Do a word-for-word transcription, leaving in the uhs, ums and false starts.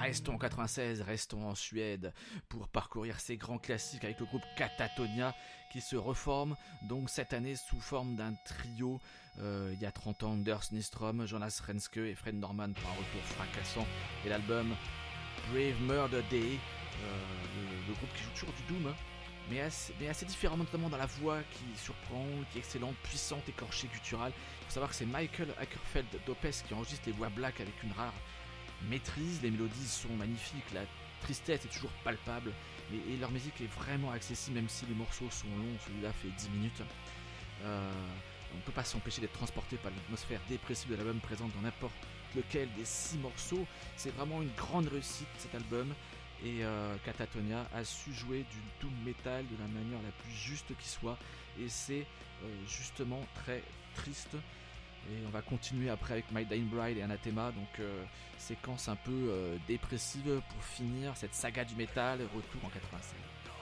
restons en quatre-vingt-seize, restons en Suède pour parcourir ces grands classiques avec le groupe Katatonia qui se reforme donc cette année sous forme d'un trio. Euh, il y a trente ans, Anders Nyström, Jonas Renske et Fred Norman pour un retour fracassant et l'album Brave Murder Day, euh, le, le groupe qui joue toujours du doom, hein, mais, assez, mais assez différemment, notamment dans la voix qui surprend, qui est excellente, puissante, écorchée, gutturale. Il faut savoir que c'est Michael Ackerfeld Dopes qui enregistre les voix black avec une rare maîtrise. Les mélodies sont magnifiques, la tristesse est toujours palpable, et, et leur musique est vraiment accessible même si les morceaux sont longs. Celui-là fait dix minutes. Euh, on ne peut pas s'empêcher d'être transporté par l'atmosphère dépressive de l'album présente dans n'importe lequel des six morceaux. C'est vraiment une grande réussite cet album. Et euh, Katatonia a su jouer du doom metal de la manière la plus juste qui soit, et c'est euh, justement très triste. Et on va continuer après avec My Dying Bride et Anathema, donc euh, séquence un peu euh, dépressive pour finir cette saga du métal, retour en quatre-vingt-seize.